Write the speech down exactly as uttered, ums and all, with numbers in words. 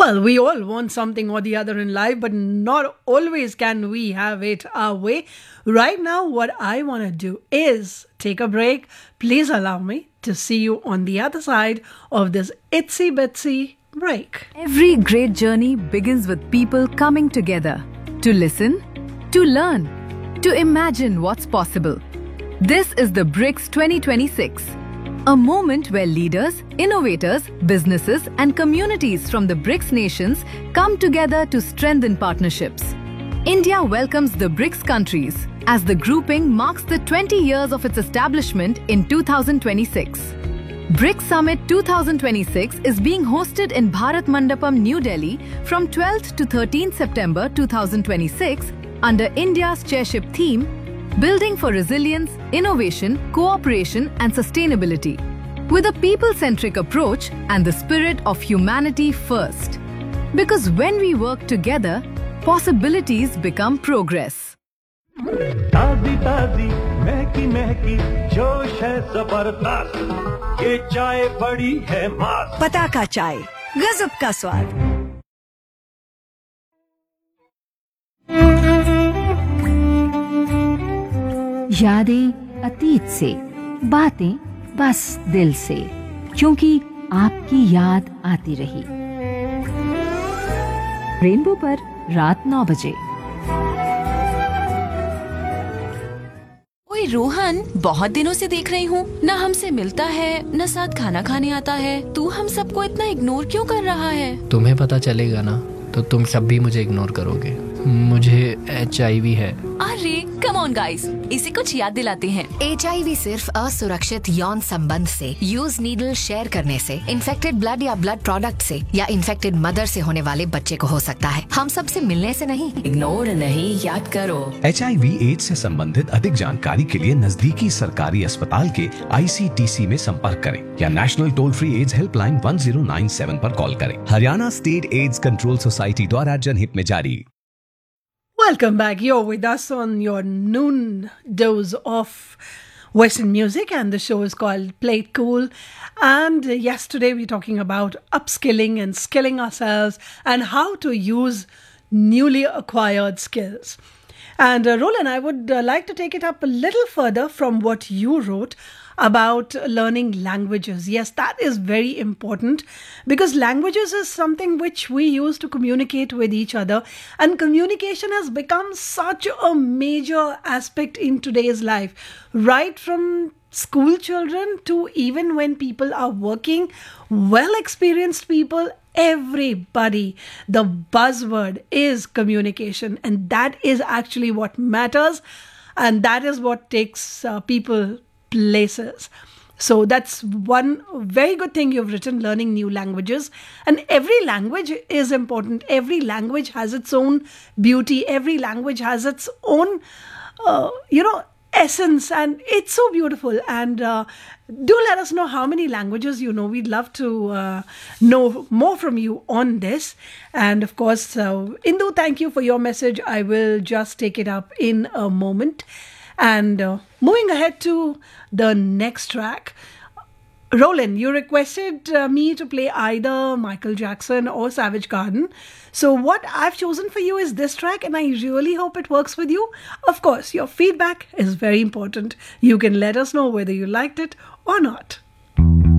Well, we all want something or the other in life, but not always can we have it our way. Right now, what I want to do is take a break. Please allow me to see you on the other side of this itsy bitsy break. Every great journey begins with people coming together to listen, to learn, to imagine what's possible. This is the BRICS twenty twenty-six. A moment where leaders, innovators, businesses and communities from the BRICS nations come together to strengthen partnerships. India welcomes the BRICS countries as the grouping marks the twenty years of its establishment in two thousand twenty-six. BRICS Summit twenty twenty-six is being hosted in Bharat Mandapam, New Delhi from twelfth to thirteenth September two thousand twenty-six under India's chairship theme Building for Resilience, Innovation, Cooperation and Sustainability, with a people-centric approach and the spirit of humanity first. Because when we work together, possibilities become progress. ताज़ी ताज़ी महकी महकी जोश है जबरदस्त ये चाय बड़ी है मस्त पताका चाय गजब का स्वाद यादें अतीत से, बातें बस दिल से, क्योंकि आपकी याद आती रही। रेनबो पर रात नौ बजे। ओए रोहन, बहुत दिनों से देख रही हूँ, न हमसे मिलता है न साथ खाना खाने आता है। तू हम सबको इतना इग्नोर क्यों कर रहा है? तुम्हें पता चलेगा ना तो तुम सब भी मुझे इग्नोर करोगे। मुझे एच आई वी है। अरे कम ऑन गाइस, इसे कुछ याद दिलाते हैं। एच आई वी सिर्फ असुरक्षित यौन संबंध से, यूज नीडल शेयर करने से, इन्फेक्टेड ब्लड या ब्लड प्रोडक्ट से या इन्फेक्टेड मदर से होने वाले बच्चे को हो सकता है। हम सब से मिलने से नहीं। इग्नोर नहीं, याद करो। एच आई वी एड्स से संबंधित अधिक जानकारी के लिए नजदीकी सरकारी अस्पताल के आई सी टी सी में संपर्क करें या national toll free ads helpline one zero nine seven पर कॉल करें। Haryana state AIDS control society द्वारा जनहित में जारी। Welcome back. You're with us on your noon dose of Western music, and the show is called Play It Cool. And yesterday we were talking about upskilling and skilling ourselves and how to use newly acquired skills. And uh, Roland, I would uh, like to take it up a little further from what you wrote about learning languages. Yes, that is very important because languages is something which we use to communicate with each other, and communication has become such a major aspect in today's life, right from school children to even when people are working, well experienced people, everybody. The buzzword is communication, and that is actually what matters, and that is what takes uh, people places. So that's one very good thing you've written, learning new languages. And every language is important. Every language has its own beauty. Every language has its own, uh, you know, essence, and it's so beautiful. And uh, do let us know how many languages you know. We'd love to uh, know more from you on this. And of course, uh, Indu, thank you for your message. I will just take it up in a moment. And uh, moving ahead to the next track, Roland, you requested uh, me to play either Michael Jackson or Savage Garden. So what I've chosen for you is this track, and I really hope it works with you. Of course, your feedback is very important. You can let us know whether you liked it or not.